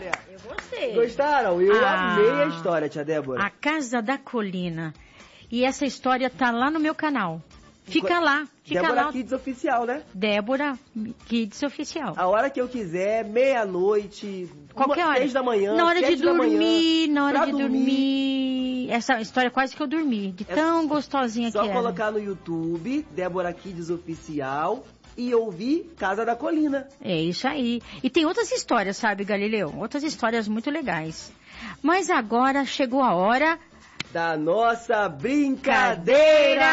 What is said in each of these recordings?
história? Eu gostei. Gostaram? Eu amei a história, tia Débora. A Casa da Colina. E essa história tá lá no meu canal. Fica lá. Débora Kids Oficial, né? Débora Kids Oficial. A hora que eu quiser, meia-noite, qualquer hora. 6 da manhã, na hora 7 de da dormir, manhã, na hora de dormir. Essa história quase que eu dormi, de tão gostosinha que era. Só colocar no YouTube, Débora Kids Oficial, e ouvir Casa da Colina. É isso aí. E tem outras histórias, sabe, Galileu? Outras histórias muito legais. Mas agora chegou a hora da nossa brincadeira!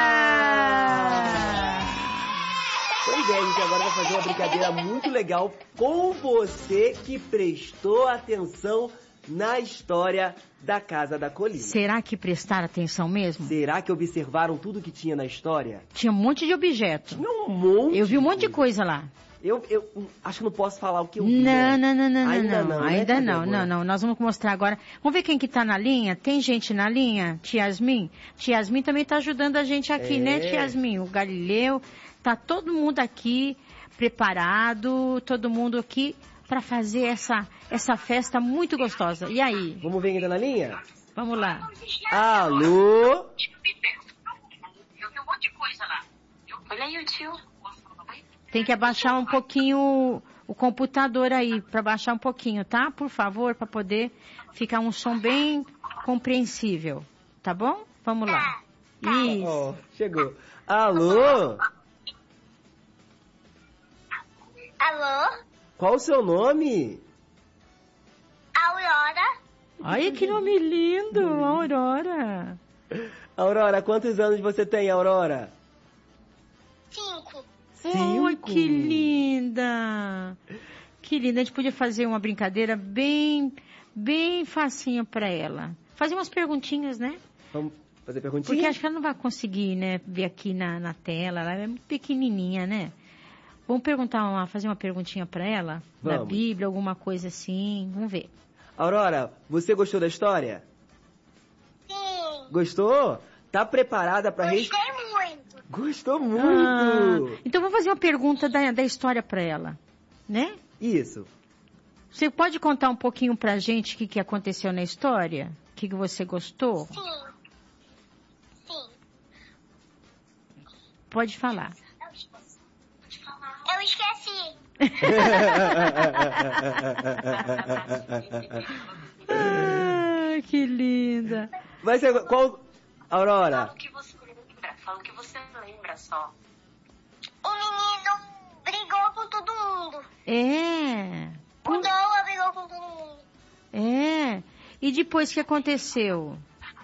Pois é, a gente agora vai fazer uma brincadeira muito legal com você que prestou atenção na história da Casa da Colina. Será que prestaram atenção mesmo? Será que observaram tudo que tinha na história? Tinha um monte de objeto. Um monte. Eu vi um monte de coisa lá. Eu acho que não posso falar o que eu vi. Não. Ainda não. Nós vamos mostrar agora. Vamos ver quem que tá na linha? Tem gente na linha? Tia Yasmin? Tia Yasmin também tá ajudando a gente aqui, né, Tia Yasmin? O Galileu. Tá todo mundo aqui preparado, todo mundo aqui para fazer essa festa muito gostosa. E aí? Vamos ver quem tá na linha? Vamos lá. Alô? Eu vi um monte de coisa lá. Olha aí o tio. Tem que abaixar um pouquinho o computador aí, para baixar um pouquinho, tá? Por favor, para poder ficar um som bem compreensível. Tá bom? Vamos lá. Isso. Oh, chegou. Alô? Alô? Qual o seu nome? Aurora. Ai, que nome lindo, Aurora. Aurora, quantos anos você tem, Aurora? 5. 5. Oh, que linda. Que linda. A gente podia fazer uma brincadeira bem facinha para ela. Fazer umas perguntinhas, né? Vamos fazer perguntinhas? Porque acho que ela não vai conseguir, né, ver aqui na tela. Ela é muito pequenininha, né? Vamos fazer uma perguntinha para ela? Vamos. Da Bíblia, alguma coisa assim. Vamos ver. Aurora, você gostou da história? Sim. Gostou? Tá preparada para Gostei muito. Gostou muito! Então vamos fazer uma pergunta da história para ela, né? Isso. Você pode contar um pouquinho pra gente o que aconteceu na história? O que você gostou? Sim. Pode falar. Eu esqueci. Que linda. Vai ser qual... Aurora? Fala o que você lembra só. O menino brigou com todo mundo. É. O Noah brigou com todo mundo. É. E depois o que aconteceu?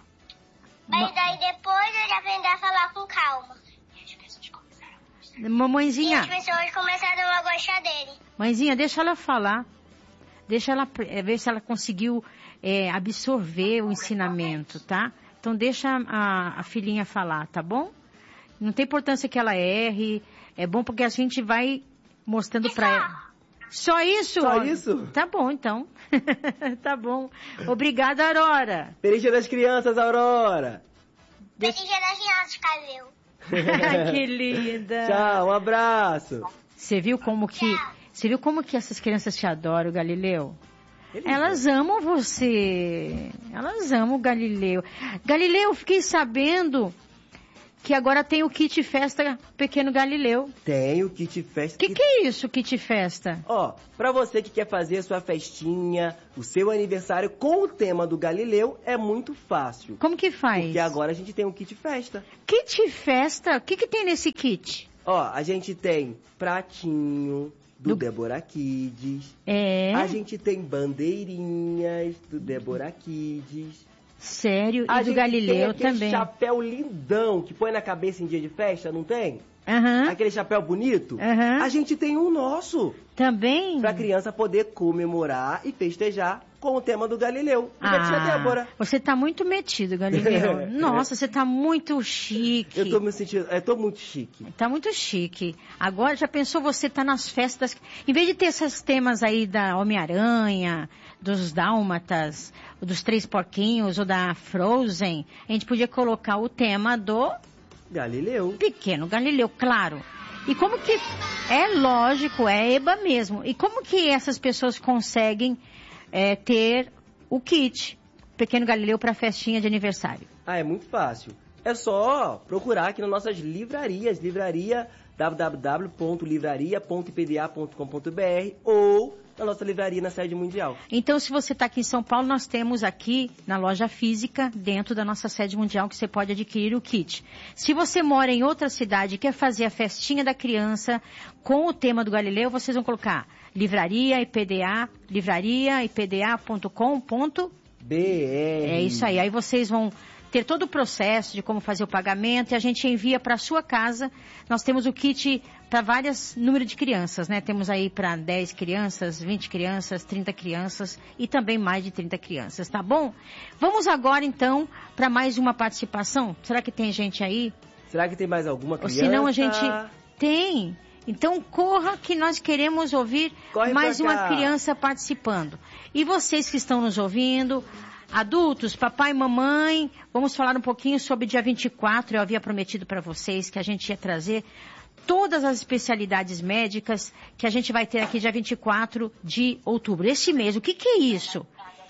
Mas aí depois ele aprendeu a falar com calma. Mamãezinha. E as pessoas começaram a gostar dele. Mãezinha, deixa ela falar. Deixa ela ver se ela conseguiu absorver o ensinamento, tá? Então deixa a filhinha falar, tá bom? Não tem importância que ela erre. É bom porque a gente vai mostrando pra ela. Só isso? Só isso? Tá bom, então. Tá bom. Obrigada, Aurora. Feliz Dia das Crianças, Aurora. Feliz Dia das Crianças, Calil. Que linda. Tchau, um abraço. Você viu como que essas crianças te adoram, Galileu? Elas amam você. Elas amam o Galileu. Galileu, fiquei sabendo que agora tem o Kit Festa Pequeno Galileu. Tem o Kit Festa. Que é isso, Kit Festa? Ó, pra você que quer fazer a sua festinha, o seu aniversário com o tema do Galileu, é muito fácil. Como que faz? Porque agora a gente tem um Kit Festa. Kit Festa? O que tem nesse kit? Ó, a gente tem pratinho do Débora Kids. É. A gente tem bandeirinhas do Débora Kids. Sério? A E do gente Galileu tem aquele também. chapéu lindão que põe na cabeça em dia de festa, não tem? Aham. Aquele chapéu bonito. Aham. A gente tem um nosso. Também? Pra criança poder comemorar e festejar com o tema do Galileu. Tia Débora. Você tá muito metido, Galileu. Nossa, você tá muito chique. Eu tô me sentindo, tô muito chique. Tá muito chique. Agora, já pensou você tá nas festas... Em vez de ter esses temas aí da Homem-Aranha, dos Dálmatas, dos Três Porquinhos ou da Frozen, a gente podia colocar o tema do... Galileu. Pequeno Galileu, claro. E como que... É lógico, é EBA mesmo. E como que essas pessoas conseguem ter o kit Pequeno Galileu para festinha de aniversário. É muito fácil. É só procurar aqui nas nossas livrarias, www.livraria.ipda.com.br ou na nossa livraria na sede mundial. Então, se você está aqui em São Paulo, nós temos aqui na loja física, dentro da nossa sede mundial, que você pode adquirir o kit. Se você mora em outra cidade e quer fazer a festinha da criança com o tema do Galileu, vocês vão colocar livraria IPDA, livrariaipda.com.br. É isso aí. Aí vocês vão ter todo o processo de como fazer o pagamento e a gente envia para a sua casa. Nós temos o kit para vários números de crianças, né? Temos aí para 10 crianças, 20 crianças, 30 crianças e também mais de 30 crianças, tá bom? Vamos agora, então, para mais uma participação. Será que tem gente aí? Será que tem mais alguma criança? Ou senão a gente... Tem! Então, corra que nós queremos ouvir mais uma criança participando. E vocês que estão nos ouvindo... Adultos, papai e mamãe, vamos falar um pouquinho sobre dia 24. Eu havia prometido para vocês que a gente ia trazer todas as especialidades médicas que a gente vai ter aqui dia 24 de outubro. Esse mês, o que é isso?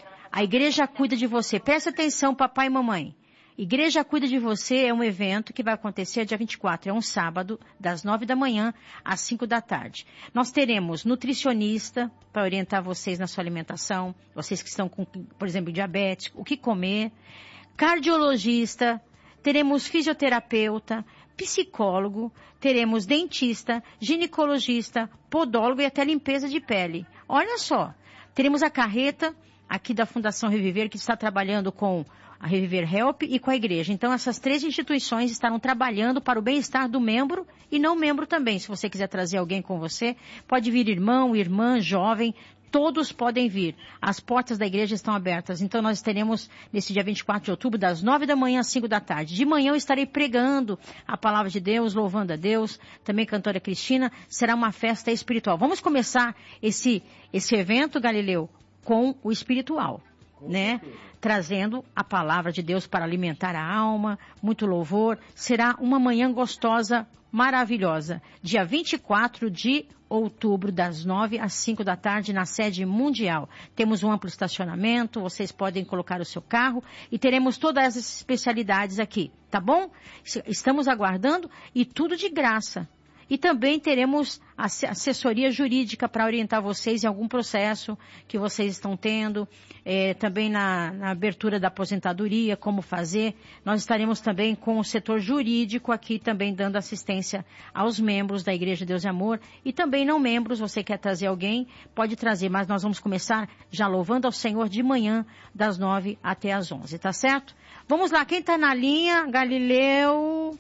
A igreja cuida de você. Presta atenção, papai e mamãe. Igreja Cuida de Você é um evento que vai acontecer dia 24, é um sábado, das 9 da manhã às 5 da tarde. Nós teremos nutricionista para orientar vocês na sua alimentação, vocês que estão com, por exemplo, diabetes, o que comer, cardiologista, teremos fisioterapeuta, psicólogo, teremos dentista, ginecologista, podólogo e até limpeza de pele. Olha só, teremos a carreta aqui da Fundação Reviver, que está trabalhando com a Reviver Help e com a igreja. Então, essas 3 instituições estarão trabalhando para o bem-estar do membro e não membro também. Se você quiser trazer alguém com você, pode vir irmão, irmã, jovem, todos podem vir. As portas da igreja estão abertas. Então, nós teremos, nesse dia 24 de outubro, das 9 da manhã às 5 da tarde. De manhã eu estarei pregando a palavra de Deus, louvando a Deus. Também cantora Cristina. Será uma festa espiritual. Vamos começar esse evento, Galileu, com o espiritual, né? Trazendo a palavra de Deus para alimentar a alma, muito louvor. Será uma manhã gostosa, maravilhosa. Dia 24 de outubro, das 9 às 5 da tarde, na sede mundial. Temos um amplo estacionamento, vocês podem colocar o seu carro e teremos todas as especialidades aqui, tá bom? Estamos aguardando e tudo de graça. E também teremos assessoria jurídica para orientar vocês em algum processo que vocês estão tendo. Também na abertura da aposentadoria, como fazer. Nós estaremos também com o setor jurídico aqui também dando assistência aos membros da Igreja Deus e Amor. E também não membros, você quer trazer alguém, pode trazer. Mas nós vamos começar já louvando ao Senhor de manhã, das 9 até as 11, tá certo? Vamos lá, quem está na linha? Galileu.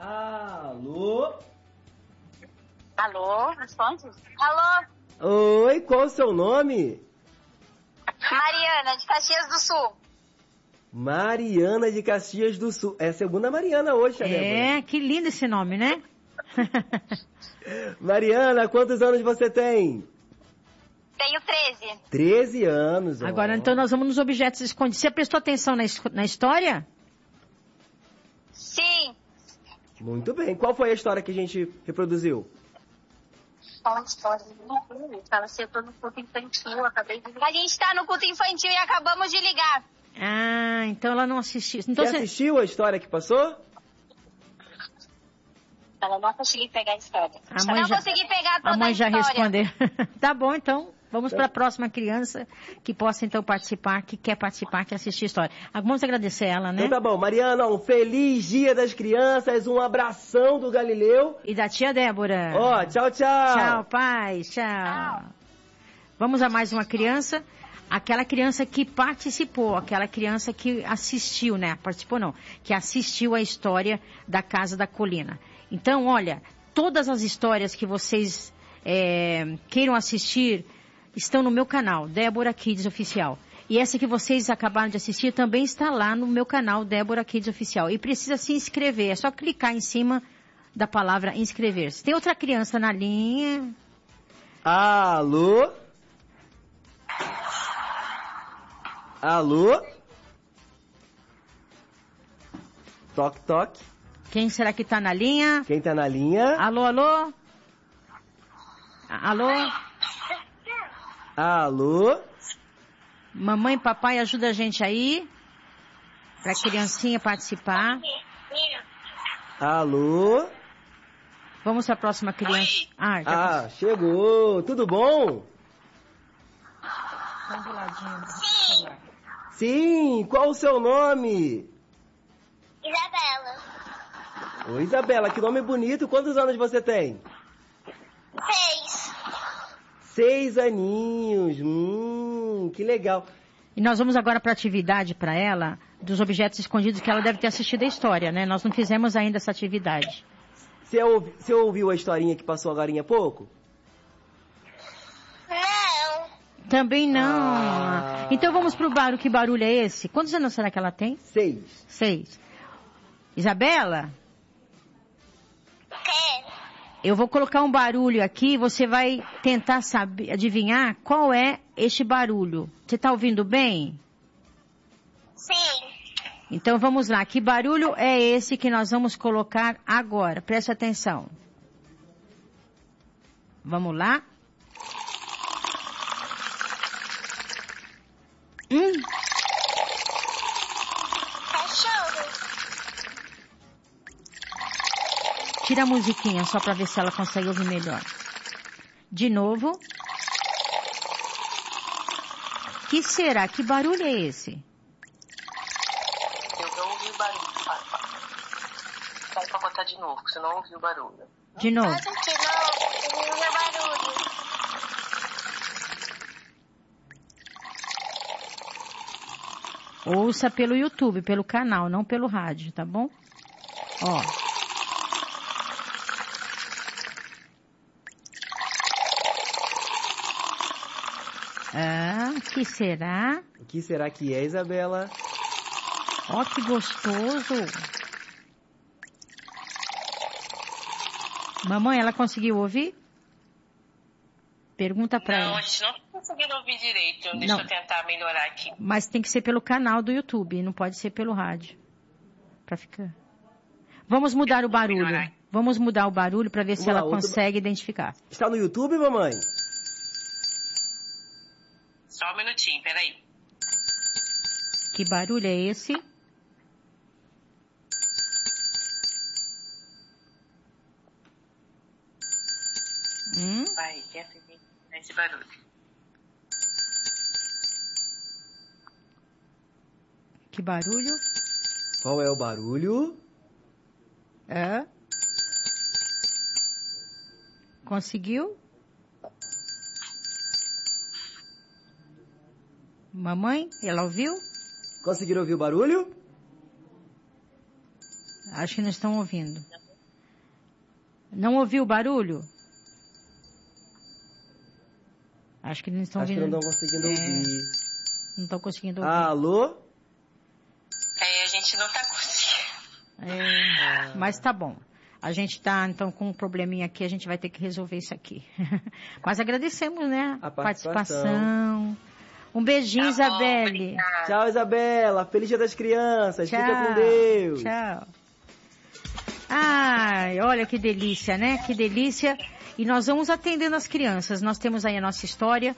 Alô? Alô, responde? Alô? Oi, qual o seu nome? Mariana, de Caxias do Sul. Mariana de Caxias do Sul. É a segunda Mariana hoje, Débora. Que lindo esse nome, né? Mariana, quantos anos você tem? Tenho 13. 13 anos. Agora, então, nós vamos nos objetos escondidos. Você prestou atenção na história? Sim. Muito bem. Qual foi a história que a gente reproduziu? Qual a história? Fala assim, eu tô no culto infantil, acabei de ligar. A gente tá no culto infantil e acabamos de ligar. Ah, então ela não assistiu. Então você assistiu a história que passou? Ela não consegui pegar a história. Consegui pegar toda a mãe já história. respondeu. Tá bom, então. Vamos para a próxima criança que possa, então, participar, que quer participar, que assistir a história. Vamos agradecer ela, né? Então tá bom. Mariana, um feliz Dia das Crianças, um abração do Galileu. E da tia Débora. Tchau, tchau. Tchau, pai. Tchau. Vamos a mais uma criança. Aquela criança que participou, aquela criança que assistiu, né? Participou não, que assistiu a história da Casa da Colina. Então, olha, todas as histórias que vocês queiram assistir estão no meu canal, Débora Kids Oficial. E essa que vocês acabaram de assistir também está lá no meu canal, Débora Kids Oficial. E precisa se inscrever, é só clicar em cima da palavra inscrever-se. Tem outra criança na linha. Alô? Alô? Toque, toque. Quem será que está na linha? Quem está na linha? Alô, alô? Alô? Alô? Mamãe e papai ajuda a gente aí. Pra criancinha participar. Alô? Vamos para a próxima criança. Ah, chegou. Tudo bom? Vamos do ladinho. Sim, qual o seu nome? Isabela. Oi, Isabela, que nome bonito. Quantos anos você tem? 6. 6 aninhos. Que legal. E nós vamos agora para a atividade para ela, dos objetos escondidos, que ela deve ter assistido a história, né? Nós não fizemos ainda essa atividade. Você ouviu a historinha que passou agora há pouco? Não. Também não. Então vamos pro barulho. Que barulho é esse? Quantos anos será que ela tem? 6. 6. Isabela? Quero. Eu vou colocar um barulho aqui, você vai tentar saber, adivinhar qual é este barulho. Você está ouvindo bem? Sim. Então vamos lá, que barulho é esse que nós vamos colocar agora? Preste atenção. Vamos lá. Cachorro. Tira a musiquinha só para ver se ela consegue ouvir melhor. De novo. Que será? Que barulho é esse? Eu não ouvi o barulho. Sai pra botar de novo, porque você não ouviu o barulho. De novo. Nossa, que não. Eu ouvi o barulho. Ouça pelo YouTube, pelo canal, não pelo rádio, tá bom? Ó. Ah, que será? O que será que é, Isabela? Ó, que gostoso. Mamãe, ela conseguiu ouvir? Pergunta pra ela. Não, a gente não tá conseguindo ouvir direito. Deixa eu tentar melhorar aqui. Mas tem que ser pelo canal do YouTube, não pode ser pelo rádio. Pra ficar. Vamos mudar o barulho. Vamos mudar o barulho pra ver se ela consegue identificar. Está no YouTube, mamãe? Só um minutinho, peraí. Que barulho é esse? Vai, tenta ver esse barulho. Que barulho? Qual é o barulho? É? Conseguiu? Mamãe, ela ouviu? Conseguiram ouvir o barulho? Acho que não estão ouvindo. Não ouviu o barulho? Acho que não estão ouvindo. Acho que não estão conseguindo ouvir. Não estão conseguindo ouvir. Alô? A gente não tá conseguindo. Mas tá bom. A gente tá, então, com um probleminha aqui, a gente vai ter que resolver isso aqui. Mas agradecemos, né? A participação. Um beijinho, Tá bom, Isabelle. obrigada. Tchau, Isabela. Feliz Dia das Crianças. Tchau. Fica com Deus. Tchau. Ai, olha que delícia, né? Que delícia. E nós vamos atendendo as crianças. Nós temos aí a nossa história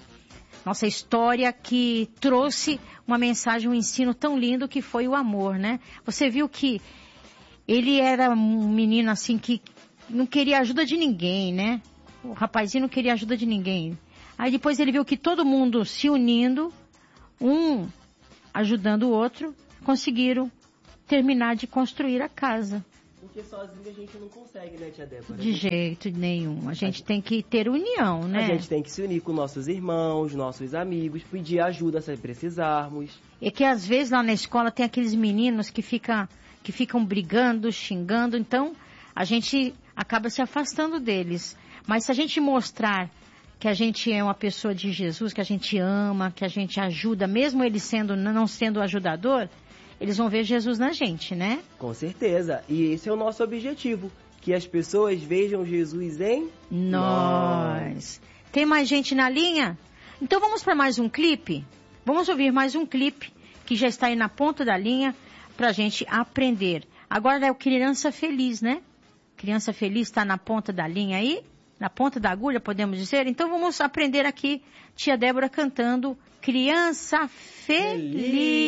que trouxe uma mensagem, um ensino tão lindo que foi o amor, né? Você viu que ele era um menino assim que não queria ajuda de ninguém, né? O rapazinho não queria ajuda de ninguém. Aí depois ele viu que todo mundo se unindo, um ajudando o outro, conseguiram terminar de construir a casa. Porque sozinho a gente não consegue, né, tia Débora? De jeito nenhum. A gente tem que ter união, né? A gente tem que se unir com nossos irmãos, nossos amigos, pedir ajuda se precisarmos. É que às vezes lá na escola tem aqueles meninos que ficam brigando, xingando, então a gente acaba se afastando deles. Mas se a gente mostrar que a gente é uma pessoa de Jesus, que a gente ama, que a gente ajuda, mesmo ele não sendo o ajudador, eles vão ver Jesus na gente, né? Com certeza. E esse é o nosso objetivo. Que as pessoas vejam Jesus em nós. Tem mais gente na linha? Então vamos para mais um clipe? Vamos ouvir mais um clipe que já está aí na ponta da linha para a gente aprender. Agora é o Criança Feliz, né? Criança Feliz está na ponta da linha aí? na ponta da agulha, podemos dizer. Então vamos aprender aqui, tia Débora cantando Criança Feliz.